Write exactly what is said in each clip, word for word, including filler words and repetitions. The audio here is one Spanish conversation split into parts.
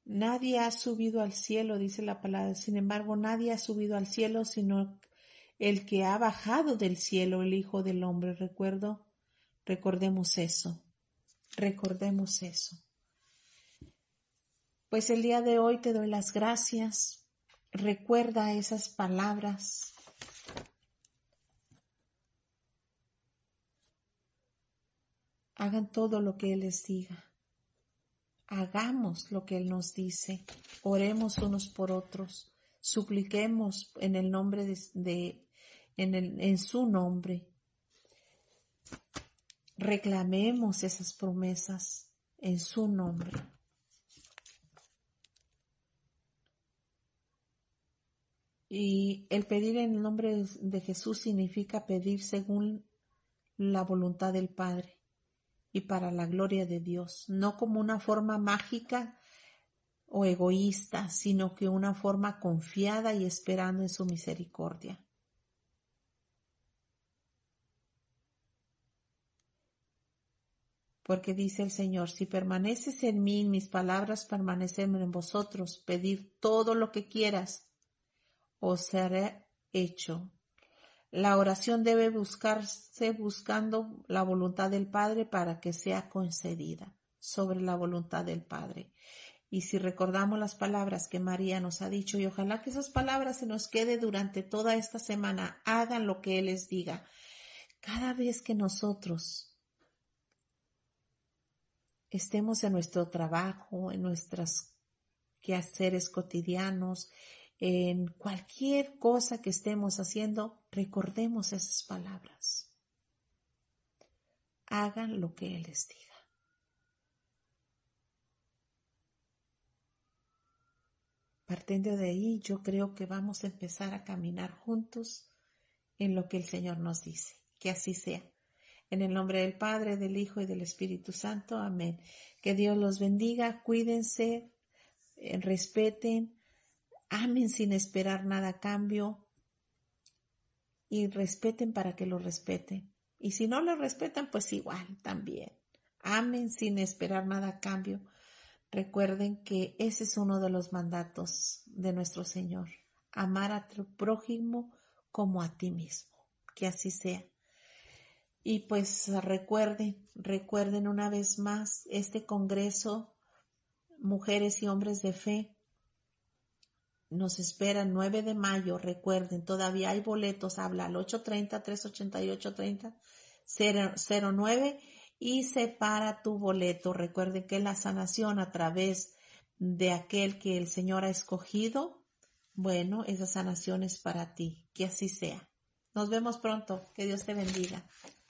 Nadie ha subido al cielo, dice la palabra. Sin embargo, nadie ha subido al cielo, sino el que ha bajado del cielo, el Hijo del Hombre. Recuerdo, recordemos eso. Recordemos eso. Pues el día de hoy te doy las gracias. Recuerda esas palabras. Hagan todo lo que Él les diga. Hagamos lo que Él nos dice. Oremos unos por otros. Supliquemos en el nombre de, de en, el, en su nombre. Reclamemos esas promesas en su nombre. Y el pedir en el nombre de Jesús significa pedir según la voluntad del Padre y para la gloria de Dios, no como una forma mágica o egoísta, sino que una forma confiada y esperando en su misericordia. Porque dice el Señor, si permaneces en mí, mis palabras permanecen en vosotros, pedid todo lo que quieras, os será hecho. La oración debe buscarse buscando la voluntad del Padre para que sea concedida sobre la voluntad del Padre. Y si recordamos las palabras que María nos ha dicho, y ojalá que esas palabras se nos quede durante toda esta semana, hagan lo que Él les diga. Cada vez que nosotros estemos en nuestro trabajo, en nuestros quehaceres cotidianos, en cualquier cosa que estemos haciendo, recordemos esas palabras. Hagan lo que Él les diga. Partiendo de ahí, yo creo que vamos a empezar a caminar juntos en lo que el Señor nos dice. Que así sea. En el nombre del Padre, del Hijo y del Espíritu Santo. Amén. Que Dios los bendiga. Cuídense, eh, respeten. Amen sin esperar nada a cambio y respeten para que lo respeten. Y si no lo respetan, pues igual también. Amen sin esperar nada a cambio. Recuerden que ese es uno de los mandatos de nuestro Señor. Amar a tu prójimo como a ti mismo. Que así sea. Y pues recuerden, recuerden una vez más este congreso, Mujeres y Hombres de Fe. Nos espera el nueve de mayo, recuerden, todavía hay boletos, habla al ocho treinta, tres ochenta y ocho, treinta, cero nueve y separa tu boleto. Recuerden que la sanación a través de aquel que el Señor ha escogido, bueno, esa sanación es para ti, que así sea. Nos vemos pronto, que Dios te bendiga.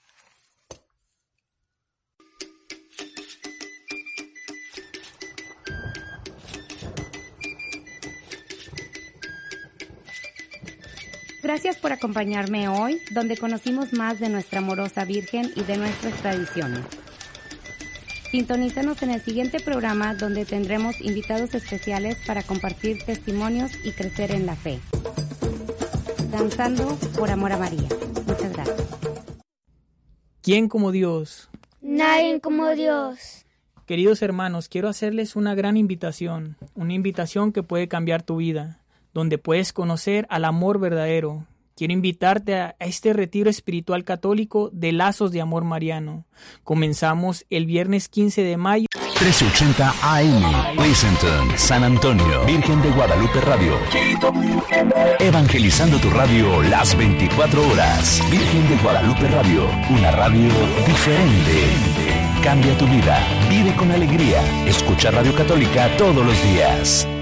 Gracias por acompañarme hoy, donde conocimos más de nuestra amorosa Virgen y de nuestras tradiciones. Sintonízanos en el siguiente programa, donde tendremos invitados especiales para compartir testimonios y crecer en la fe. Danzando por amor a María. Muchas gracias. ¿Quién como Dios? Nadie como Dios. Queridos hermanos, quiero hacerles una gran invitación, una invitación que puede cambiar tu vida, donde puedes conocer al amor verdadero. Quiero invitarte a este retiro espiritual católico de Lazos de Amor Mariano. Comenzamos el viernes quince de mayo. trece ochenta A M, Pleasanton, San Antonio, Virgen de Guadalupe Radio. Evangelizando tu radio las veinticuatro horas. Virgen de Guadalupe Radio, una radio diferente. Cambia tu vida, vive con alegría. Escucha Radio Católica todos los días.